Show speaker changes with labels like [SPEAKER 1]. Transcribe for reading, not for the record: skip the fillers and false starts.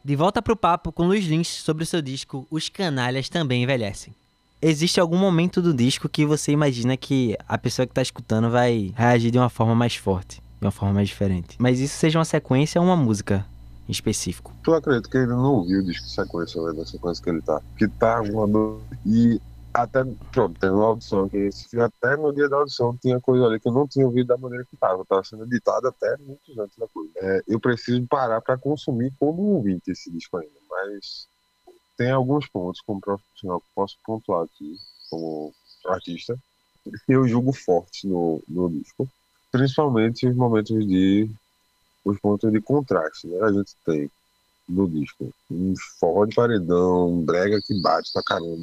[SPEAKER 1] De volta pro papo com Luiz Lins sobre o seu disco Os Canalhas Também Envelhecem. Existe algum momento do disco que você imagina que a pessoa que tá escutando vai reagir de uma forma mais forte, de uma forma mais diferente. Mas isso seja uma sequência ou uma música em específico.
[SPEAKER 2] Eu acredito que ele não ouviu o disco de sequência, né, da sequência que ele tá. Que tá uma dor. E até, pronto, tem uma audição que até no dia da audição tinha coisa ali que eu não tinha ouvido da maneira que tava. Tava sendo editado até muitos antes da coisa. Eu preciso parar para consumir como um ouvinte esse disco ainda. Mas tem alguns pontos, como profissional, que posso pontuar aqui, como artista, que eu julgo fortes no disco. Principalmente os pontos de contraste, né? A gente tem no disco um forró de paredão, um brega que bate pra caramba.